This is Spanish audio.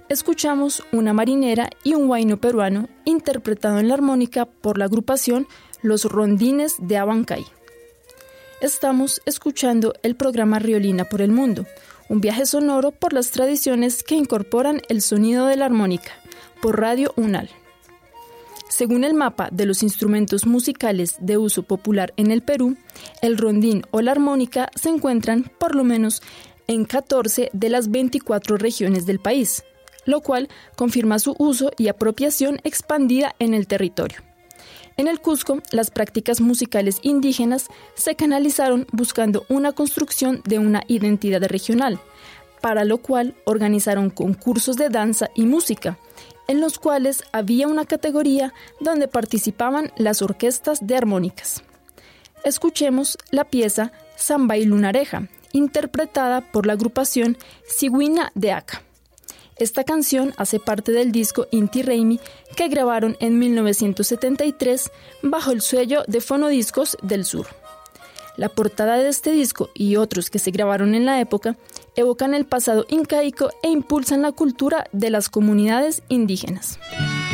escuchamos Una marinera y un huayno peruano interpretado en la armónica por la agrupación Los Rondines de Abancay. Estamos escuchando el programa Riolina por el Mundo, un viaje sonoro por las tradiciones que incorporan el sonido de la armónica, por Radio UNAL. Según el mapa de los instrumentos musicales de uso popular en el Perú, el rondín o la armónica se encuentran por lo menos en 14 de las 24 regiones del país, lo cual confirma su uso y apropiación expandida en el territorio. En el Cusco, las prácticas musicales indígenas se canalizaron buscando una construcción de una identidad regional, para lo cual organizaron concursos de danza y música, en los cuales había una categoría donde participaban las orquestas de armónicas. Escuchemos la pieza Samba y Lunareja, interpretada por la agrupación Sigüina de Aca. Esta canción hace parte del disco Inti Raymi que grabaron en 1973 bajo el sello de Fonodiscos del Sur. La portada de este disco y otros que se grabaron en la época evocan el pasado incaico e impulsan la cultura de las comunidades indígenas.